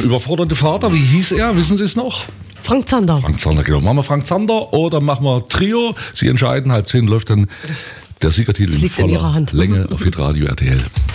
Der überforderte Vater, wie hieß er? Wissen Sie es noch? Frank Zander. Frank Zander, genau. Machen wir Frank Zander oder machen wir Trio? Sie entscheiden, 9:30 läuft dann der Siegertitel in Ihrer voller Hand. Länge auf Hitradio RTL.